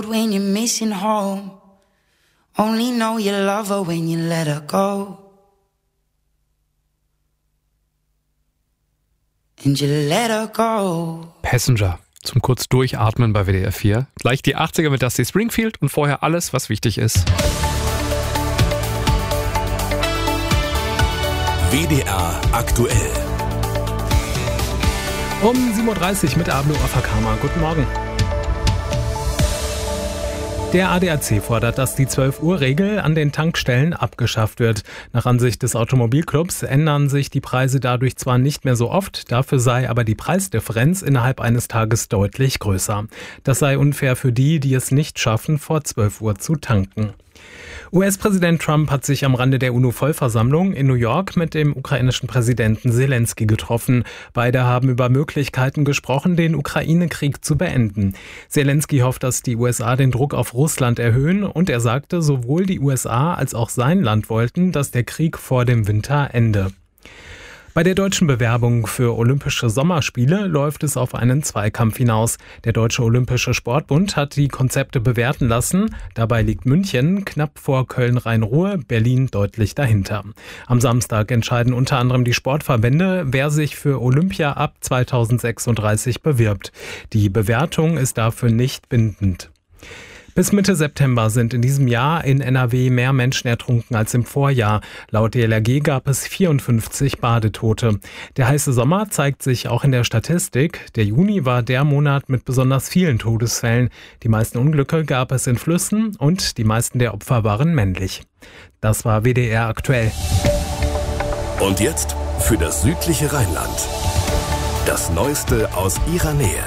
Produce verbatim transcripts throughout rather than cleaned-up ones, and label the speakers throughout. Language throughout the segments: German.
Speaker 1: When you're missing home, only know you love her when you let her go. And you let her go.
Speaker 2: Passenger. Zum kurz durchatmen bei W D R vier. Gleich die achtziger mit Dusty Springfield und vorher alles, was wichtig ist.
Speaker 3: W D R aktuell.
Speaker 2: Um sieben Uhr dreißig mit Ablo Afakama. Guten Morgen. Der A D A C fordert, dass die zwölf-Uhr-Regel an den Tankstellen abgeschafft wird. Nach Ansicht des Automobilclubs ändern sich die Preise dadurch zwar nicht mehr so oft, dafür sei aber die Preisdifferenz innerhalb eines Tages deutlich größer. Das sei unfair für die, die es nicht schaffen, vor zwölf Uhr zu tanken. U S-Präsident Trump hat sich am Rande der UNO-Vollversammlung in New York mit dem ukrainischen Präsidenten Zelensky getroffen. Beide haben über Möglichkeiten gesprochen, den Ukraine-Krieg zu beenden. Zelensky hofft, dass die U S A den Druck auf Russland erhöhen und er sagte, sowohl die U S A als auch sein Land wollten, dass der Krieg vor dem Winter ende. Bei der deutschen Bewerbung für Olympische Sommerspiele läuft es auf einen Zweikampf hinaus. Der Deutsche Olympische Sportbund hat die Konzepte bewerten lassen. Dabei liegt München knapp vor Köln-Rhein-Ruhr, Berlin deutlich dahinter. Am Samstag entscheiden unter anderem die Sportverbände, wer sich für Olympia ab zweitausendsechsunddreißig bewirbt. Die Bewertung ist dafür nicht bindend. Bis Mitte September sind in diesem Jahr in N R W mehr Menschen ertrunken als im Vorjahr. Laut D L R G gab es vierundfünfzig Badetote. Der heiße Sommer zeigt sich auch in der Statistik. Der Juni war der Monat mit besonders vielen Todesfällen. Die meisten Unglücke gab es in Flüssen und die meisten der Opfer waren männlich. Das war W D R aktuell.
Speaker 3: Und jetzt für das südliche Rheinland. Das Neueste aus ihrer Nähe.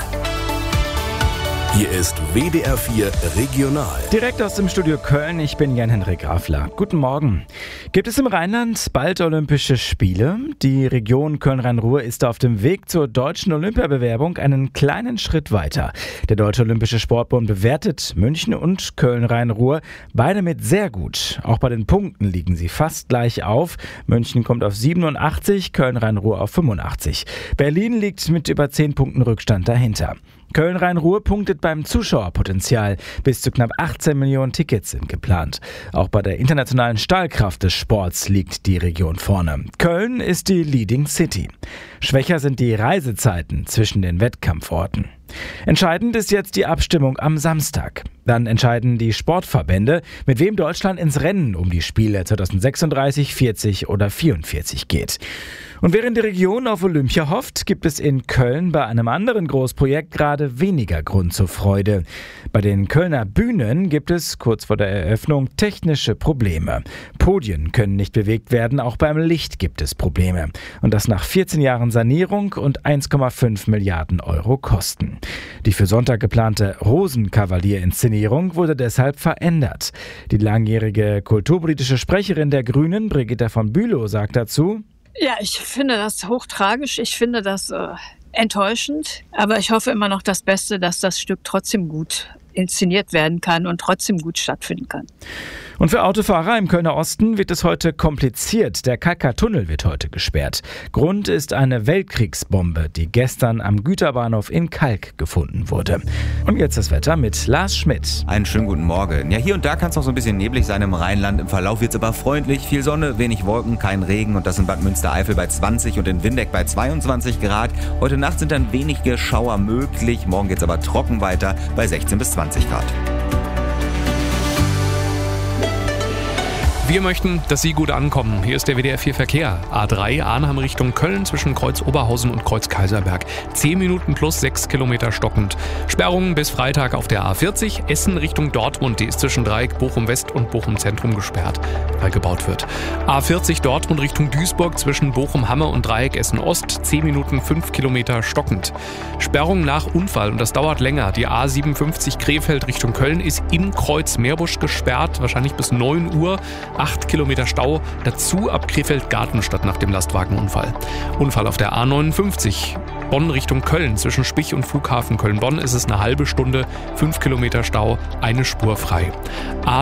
Speaker 3: Hier ist W D R vier Regional.
Speaker 4: Direkt aus dem Studio Köln, ich bin Jan-Henrik Grafler. Guten Morgen. Gibt es im Rheinland bald Olympische Spiele? Die Region Köln-Rhein-Ruhr ist auf dem Weg zur deutschen Olympiabewerbung einen kleinen Schritt weiter. Der Deutsche Olympische Sportbund bewertet München und Köln-Rhein-Ruhr beide mit sehr gut. Auch bei den Punkten liegen sie fast gleich auf. München kommt auf siebenundachtzig, Köln-Rhein-Ruhr auf fünfundachtzig. Berlin liegt mit über zehn Punkten Rückstand dahinter. Köln-Rhein-Ruhr punktet beim Zuschauerpotenzial. Bis zu knapp achtzehn Millionen Tickets sind geplant. Auch bei der internationalen Stahlkraft des Sports liegt die Region vorne. Köln ist die Leading City. Schwächer sind die Reisezeiten zwischen den Wettkampforten. Entscheidend ist jetzt die Abstimmung am Samstag. Dann entscheiden die Sportverbände, mit wem Deutschland ins Rennen um die Spiele zweitausendsechsunddreißig, vierzig oder vierundvierzig geht. Und während die Region auf Olympia hofft, gibt es in Köln bei einem anderen Großprojekt gerade weniger Grund zur Freude. Bei den Kölner Bühnen gibt es kurz vor der Eröffnung technische Probleme. Podien können nicht bewegt werden, auch beim Licht gibt es Probleme. Und das nach vierzehn Jahren Sanierung und eins Komma fünf Milliarden Euro Kosten. Die für Sonntag geplante Rosenkavalier-Inszenierung wurde deshalb verändert. Die langjährige kulturpolitische Sprecherin der Grünen, Brigitta von Bülow, sagt dazu:
Speaker 5: Ja, ich finde das hochtragisch. Ich finde das äh, enttäuschend. Aber ich hoffe immer noch das Beste, dass das Stück trotzdem gut inszeniert werden kann und trotzdem gut stattfinden kann.
Speaker 4: Und für Autofahrer im Kölner Osten wird es heute kompliziert. Der Kalkar-Tunnel wird heute gesperrt. Grund ist eine Weltkriegsbombe, die gestern am Güterbahnhof in Kalk gefunden wurde. Und jetzt das Wetter mit Lars Schmidt.
Speaker 6: Einen schönen guten Morgen. Ja, hier und da kann es noch so ein bisschen neblig sein im Rheinland. Im Verlauf wird es aber freundlich. Viel Sonne, wenig Wolken, kein Regen. Und das in Bad Münstereifel bei zwanzig und in Windeck bei zweiundzwanzig Grad. Heute Nacht sind dann wenige Schauer möglich. Morgen geht es aber trocken weiter bei sechzehn bis zwanzig Grad.
Speaker 2: Wir möchten, dass Sie gut ankommen. Hier ist der W D R vier Verkehr. A drei Arnhem Richtung Köln zwischen Kreuz Oberhausen und Kreuz Kaiserberg. zehn Minuten plus sechs Kilometer stockend. Sperrungen bis Freitag auf der A vierzig. Essen Richtung Dortmund. Die ist zwischen Dreieck Bochum West und Bochum Zentrum gesperrt, weil gebaut wird. A vierzig Dortmund Richtung Duisburg zwischen Bochum Hamme und Dreieck Essen Ost. zehn Minuten fünf Kilometer stockend. Sperrung nach Unfall und das dauert länger. Die A siebenundfünfzig Krefeld Richtung Köln ist in Kreuz Meerbusch gesperrt. Wahrscheinlich bis neun Uhr. acht Kilometer Stau, dazu ab Krefeld-Gartenstadt nach dem Lastwagenunfall. Unfall auf der A neunundfünfzig, Bonn Richtung Köln. Zwischen Spich und Flughafen Köln-Bonn ist es eine halbe Stunde, fünf Kilometer Stau, eine Spur frei. A